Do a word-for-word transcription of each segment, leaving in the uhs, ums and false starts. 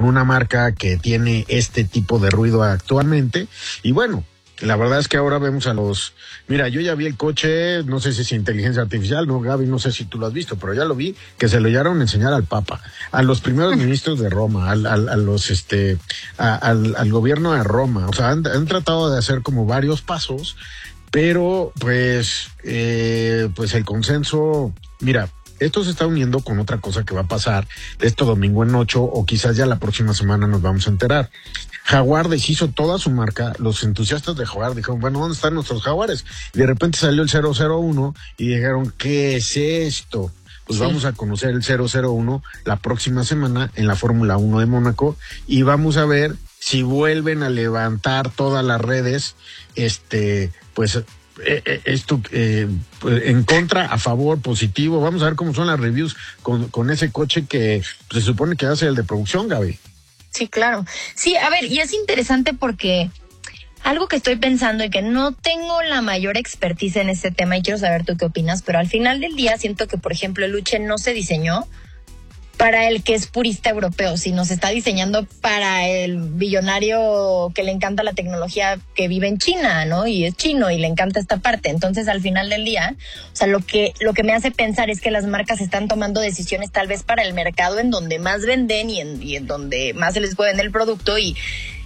una marca que tiene este tipo de ruido actualmente. Y bueno, la verdad es que ahora vemos a los... Mira, yo ya vi el coche, no sé si es inteligencia artificial, no, Gaby, no sé si tú lo has visto, pero ya lo vi, que se lo llegaron a enseñar al Papa, a los primeros ministros de Roma, al, al, a los, este, a, al, al gobierno de Roma. O sea, han, han tratado de hacer como varios pasos, pero pues, eh, pues el consenso, mira, esto se está uniendo con otra cosa que va a pasar este domingo en ocho, o quizás ya la próxima semana nos vamos a enterar. Jaguar deshizo toda su marca, los entusiastas de Jaguar dijeron, bueno, ¿dónde están nuestros Jaguares? Y de repente salió el cero cero uno y dijeron, ¿qué es esto? Pues sí, vamos a conocer el cero cero uno la próxima semana en la Fórmula uno de Mónaco y vamos a ver si vuelven a levantar todas las redes, este, pues... Eh, esto eh, en contra, a favor, positivo. Vamos a ver cómo son las reviews con, con ese coche que se supone que hace el de producción, Gaby. Sí, claro. Sí, a ver, y es interesante porque algo que estoy pensando y que no tengo la mayor expertise en este tema y quiero saber tú qué opinas, pero al final del día siento que, por ejemplo, el Luche no se diseñó para el que es purista europeo, sino se está diseñando para el billonario que le encanta la tecnología, que vive en China, ¿no? Y es chino y le encanta esta parte. Entonces, al final del día, o sea, lo que lo que me hace pensar es que las marcas están tomando decisiones tal vez para el mercado en donde más venden y en, y en donde más se les puede vender el producto y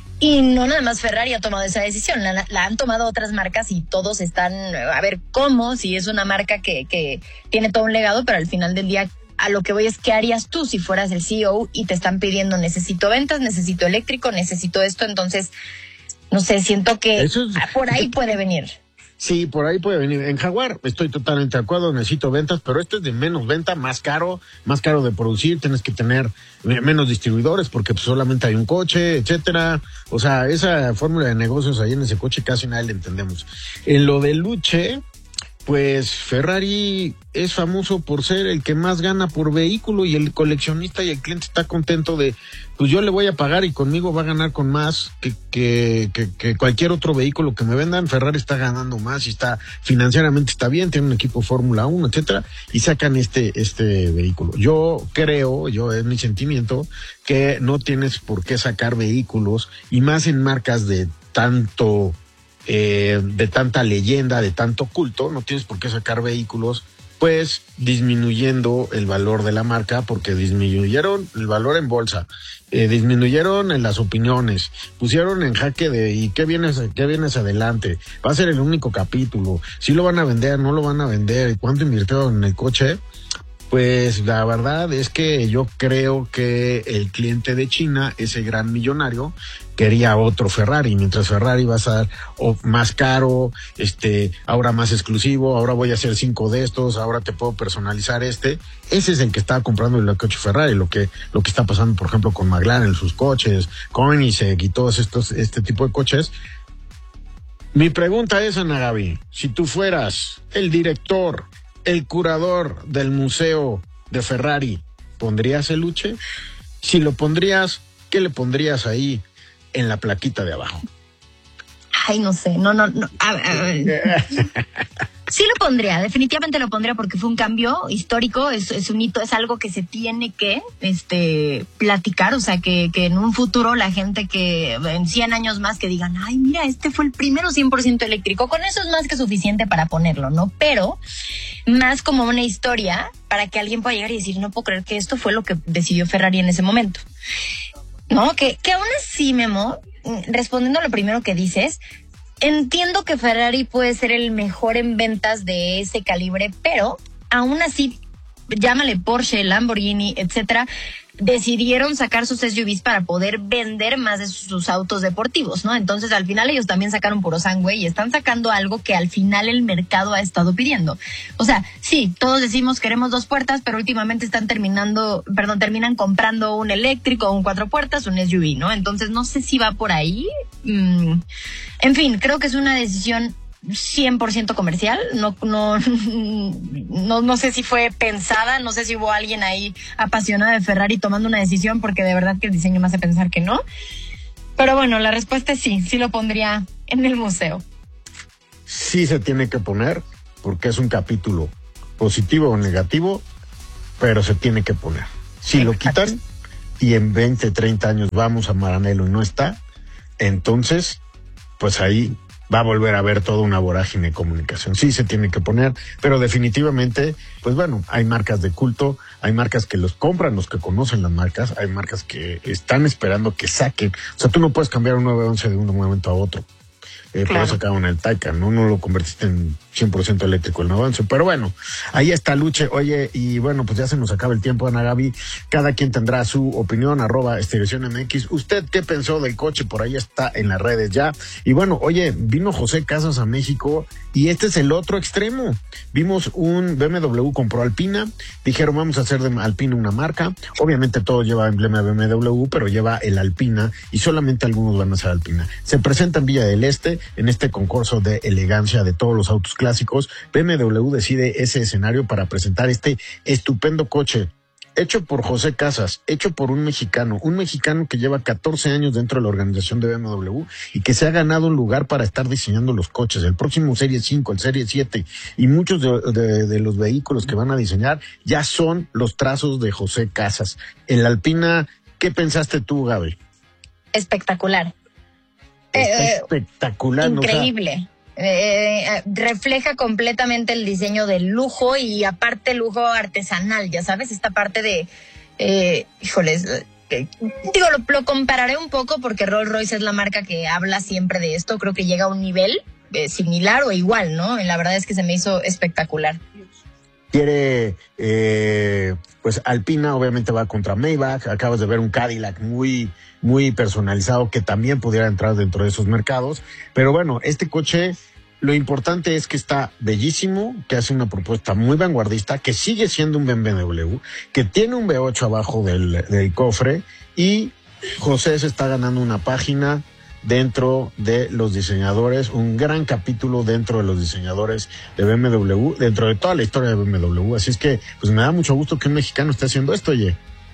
Y no nada más Ferrari ha tomado esa decisión, la, la han tomado otras marcas y todos están, a ver cómo, si es una marca que, que tiene todo un legado, pero al final del día a lo que voy es, ¿qué harías tú si fueras el C E O y te están pidiendo necesito ventas, necesito eléctrico, necesito esto? Entonces, no sé, siento que es, por ahí puede venir. Sí, por ahí puede venir. En Jaguar estoy totalmente de acuerdo, necesito ventas, pero esto es de menos venta, más caro, más caro de producir, tienes que tener menos distribuidores porque pues, solamente hay un coche, etcétera. O sea, esa fórmula de negocios ahí en ese coche casi nadie le entendemos. En lo de Luche, pues Ferrari es famoso por ser el que más gana por vehículo y el coleccionista y el cliente está contento de, pues yo le voy a pagar y conmigo va a ganar con más que, que, que, que cualquier otro vehículo que me vendan. Ferrari está ganando más y está financieramente está bien, tiene un equipo Fórmula uno, etcétera, y sacan este, este vehículo. Yo creo, yo es mi sentimiento, que no tienes por qué sacar vehículos y más en marcas de tanto... Eh, de tanta leyenda, de tanto culto, no tienes por qué sacar vehículos, pues disminuyendo el valor de la marca, porque disminuyeron el valor en bolsa, eh, disminuyeron en las opiniones, pusieron en jaque de ¿y qué vienes, qué vienes adelante? Va a ser el único capítulo, si lo van a vender, no lo van a vender, ¿cuánto invirtieron en el coche? Pues la verdad es que yo creo que el cliente de China, ese gran millonario, quería otro Ferrari, mientras Ferrari va a estar oh, más caro, este, ahora más exclusivo, ahora voy a hacer cinco de estos, ahora te puedo personalizar este. Ese es el que estaba comprando el coche Ferrari, lo que, lo que está pasando, por ejemplo, con McLaren, sus coches, Koenigsegg y todos estos, este tipo de coches. Mi pregunta es, Ana Gaby, si tú fueras el director, el curador del museo de Ferrari, ¿pondrías el Luche? Si lo pondrías, ¿qué le pondrías ahí en la plaquita de abajo? Ay, no sé, no, no, no. A ver, a ver. Sí lo pondría, definitivamente lo pondría porque fue un cambio histórico, es, es un hito, es algo que se tiene que este platicar, o sea, que, que en un futuro la gente que en cien años más que digan, ay, mira, este fue el primero cien por ciento eléctrico, con eso es más que suficiente para ponerlo, ¿no? Pero más como una historia para que alguien pueda llegar y decir, no puedo creer que esto fue lo que decidió Ferrari en ese momento. No, que, que aún así, Memo, respondiendo a lo primero que dices, entiendo que Ferrari puede ser el mejor en ventas de ese calibre, pero aún así, llámale Porsche, Lamborghini, etcétera, decidieron sacar sus S U Vs para poder vender más de sus autos deportivos, ¿no? Entonces, al final ellos también sacaron puro sangre y están sacando algo que al final el mercado ha estado pidiendo. O sea, sí, todos decimos queremos dos puertas, pero últimamente están terminando, perdón, terminan comprando un eléctrico, un cuatro puertas, un S U V, ¿no? Entonces, no sé si va por ahí. Mm. En fin, creo que es una decisión cien por ciento comercial, no, no, no, no sé si fue pensada, no sé si hubo alguien ahí apasionado de Ferrari tomando una decisión, porque de verdad que el diseño me hace pensar que no. Pero bueno, la respuesta es sí, sí lo pondría en el museo. Sí se tiene que poner, porque es un capítulo positivo o negativo, pero se tiene que poner. Si lo quitan, y en veinte, treinta años vamos a Maranello y no está, entonces, pues ahí va a volver a haber toda una vorágine de comunicación. Sí se tiene que poner, pero definitivamente, pues bueno, hay marcas de culto, hay marcas que los compran, los que conocen las marcas, hay marcas que están esperando que saquen. O sea, tú no puedes cambiar un nueve once de un momento a otro. Eh, claro. Por eso sacaron el Taycan, ¿no? No lo convertiste en cien por ciento eléctrico el nueve once. Pero bueno, ahí está Luche. Oye, y bueno, pues ya se nos acaba el tiempo, Ana Gaby. Cada quien tendrá su opinión, arroba Estereoción M X. ¿Usted qué pensó del coche? Por ahí está en las redes ya. Y bueno, oye, vino José Casas a México y este es el otro extremo. Vimos un B M W, compró Alpina. Dijeron, vamos a hacer de Alpina una marca. Obviamente todo lleva emblema B M W, pero lleva el Alpina y solamente algunos van a ser Alpina. Se presenta en Villa del Este, en este concurso de elegancia de todos los autos clásicos. B M W decide ese escenario para presentar este estupendo coche, hecho por José Casas, hecho por un mexicano, un mexicano que lleva catorce años dentro de la organización de B M W y que se ha ganado un lugar para estar diseñando los coches. El próximo Serie cinco, el Serie siete y muchos de, de, de los vehículos que van a diseñar ya son los trazos de José Casas. En la Alpina, ¿qué pensaste tú, Gaby? Espectacular. Está eh, espectacular. Increíble. O sea, eh, refleja completamente el diseño del lujo y aparte lujo artesanal, ya sabes, esta parte de, eh, híjoles, eh, digo, lo, lo compararé un poco porque Rolls Royce es la marca que habla siempre de esto, creo que llega a un nivel eh, similar o igual, ¿no? La verdad es que se me hizo espectacular. Quiere, eh, pues Alpina obviamente va contra Maybach, acabas de ver un Cadillac muy, muy personalizado que también pudiera entrar dentro de esos mercados, pero bueno, este coche, lo importante es que está bellísimo, que hace una propuesta muy vanguardista, que sigue siendo un B M W, que tiene un V ocho abajo del, del cofre y José se está ganando una página dentro de los diseñadores, un gran capítulo dentro de los diseñadores de B M W, dentro de toda la historia de B M W, así es que pues me da mucho gusto que un mexicano esté haciendo esto, oye.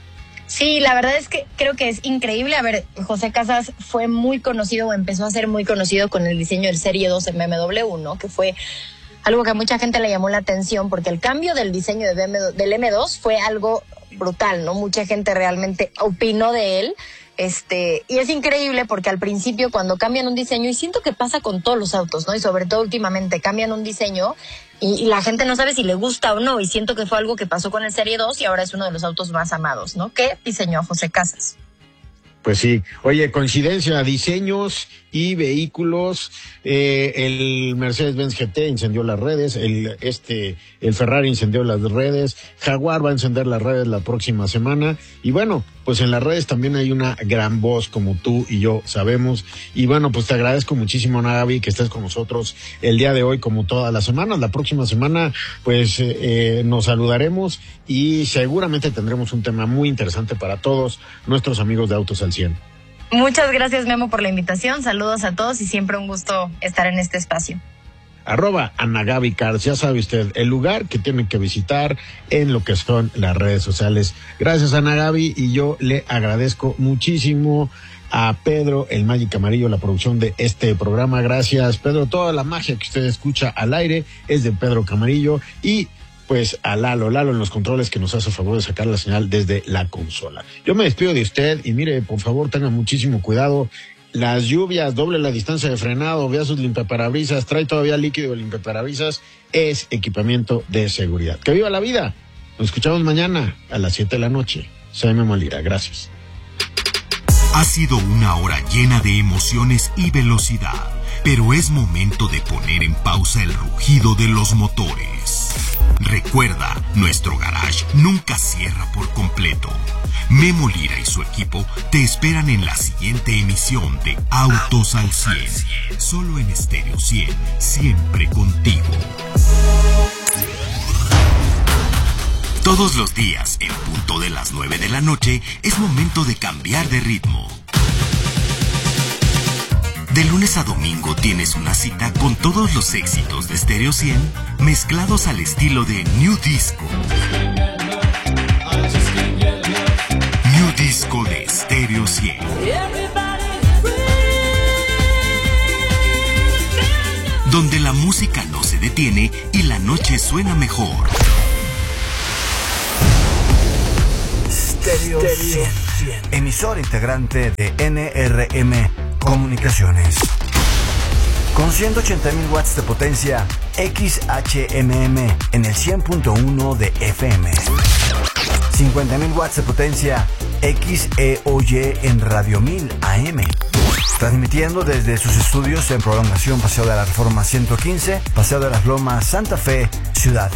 Sí, la verdad es que creo que es increíble. A ver, José Casas fue muy conocido o empezó a ser muy conocido con el diseño del Serie dos en B M W, ¿no? Que fue algo que a mucha gente le llamó la atención porque el cambio del diseño de B M W, del M dos fue algo brutal, ¿no? Mucha gente realmente opinó de él. Este, y es increíble porque al principio cuando cambian un diseño, y siento que pasa con todos los autos, ¿no? Y sobre todo últimamente cambian un diseño y, y la gente no sabe si le gusta o no, y siento que fue algo que pasó con el Serie dos y ahora es uno de los autos más amados, ¿no? ¿Qué diseñó José Casas? Pues sí, oye, coincidencia, diseños y vehículos, eh, el Mercedes-Benz G T incendió las redes, el este el Ferrari incendió las redes, Jaguar va a encender las redes la próxima semana, y bueno, pues en las redes también hay una gran voz como tú y yo sabemos, y bueno, pues te agradezco muchísimo, Ana Gaby, que estés con nosotros el día de hoy como todas las semanas. La próxima semana pues eh, nos saludaremos y seguramente tendremos un tema muy interesante para todos nuestros amigos de Autos al cien. Muchas gracias, Memo, por la invitación. Saludos a todos y siempre un gusto estar en este espacio. Arroba Ana Gaby Cars, ya sabe usted, el lugar que tienen que visitar en lo que son las redes sociales. Gracias, Ana Gaby, y yo le agradezco muchísimo a Pedro, el Magic Amarillo, la producción de este programa. Gracias, Pedro. Toda la magia que usted escucha al aire es de Pedro Camarillo, y pues a Lalo, Lalo en los controles, que nos hace favor de sacar la señal desde la consola. Yo me despido de usted y mire, por favor, tenga muchísimo cuidado. Las lluvias, doble la distancia de frenado, vea sus limpiaparabrisas, trae todavía líquido de limpiaparabrisas, es equipamiento de seguridad. ¡Que viva la vida! Nos escuchamos mañana a las siete de la noche. Soy Memo Lira, gracias. Ha sido una hora llena de emociones y velocidad, pero es momento de poner en pausa el rugido de los motores. Recuerda, nuestro garage nunca cierra por completo. Memo Lira y su equipo te esperan en la siguiente emisión de Autos al cien. Solo en Estéreo cien, siempre contigo. Todos los días, en punto de las nueve de la noche, es momento de cambiar de ritmo. De lunes a domingo tienes una cita con todos los éxitos de Estéreo cien mezclados al estilo de New Disco. New Disco de Estéreo cien. Donde la música no se detiene y la noche suena mejor. Estéreo cien. emisora integrante de N R M Comunicaciones. Con ciento ochenta mil watts de potencia, X H M M en el cien punto uno de F M. cincuenta mil watts de potencia, X E O Y en Radio mil A M. Transmitiendo desde sus estudios en Prolongación Paseo de la Reforma ciento quince, Paseo de las Lomas, Santa Fe, Ciudad